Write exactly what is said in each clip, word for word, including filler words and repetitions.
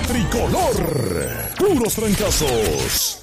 tricolor. Puros trancazos.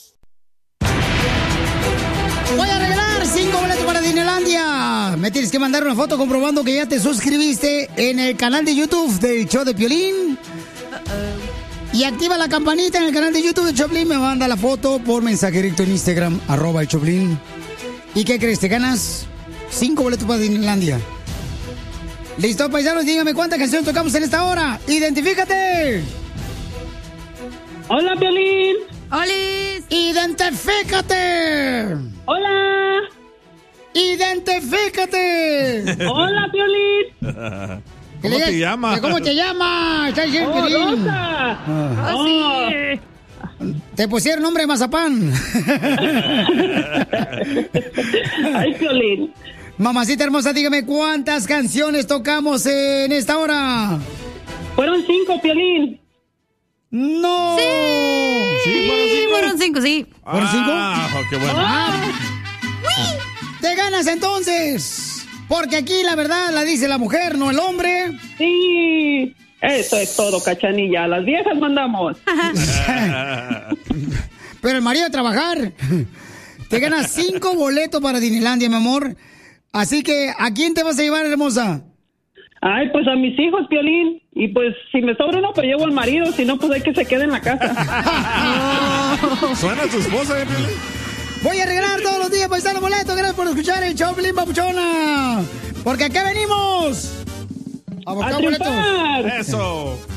Voy a regalar cinco boletos para Disneylandia. Me tienes que mandar una foto comprobando que ya te suscribiste en el canal de YouTube del show de Piolín. Y activa la campanita en el canal de YouTube de Choplin. Me manda la foto por mensaje directo en Instagram, arroba el Choplin. ¿Y qué crees? Te ganas cinco boletos para Disneylandia. ¿Listo, paisanos? Dígame cuántas canciones tocamos en esta hora. ¡Identifícate! Hola, Piolín. ¡Olis! ¡Identifícate! Hola. ¡Identifícate! Hola, Piolín. ¿Cómo te llamas? ¿Cómo te llamas? Está diciendo Oh, Piolín. Rosa. Ah. Oh. Te pusieron nombre de mazapán. Ay, Piolín. Mamacita hermosa, dígame cuántas canciones tocamos en esta hora. Fueron cinco, Piolín. ¡No! Sí, ¿Sí? ¿Fueron cinco? fueron cinco, sí. ¿Fueron cinco? Ah, qué bueno. Ah. ¡Te ganas entonces! Porque aquí la verdad la dice la mujer, no el hombre. Sí. Eso es todo, Cachanilla. A las viejas mandamos. Pero el marido a trabajar. Te ganas cinco boletos para Disneylandia, mi amor. Así que, ¿a quién te vas a llevar, hermosa? Ay, pues a mis hijos, Piolín. Y pues, si me sobra uno, pues llevo al marido. Si no, pues hay que se quede en la casa. ¿Suena tu esposa, eh, Piolín? Voy a regalar todos los días paisano boletos. Gracias por escuchar el show, Piolín, papuchona. Porque acá venimos a buscar ¡A boletos. triunfar! Eso.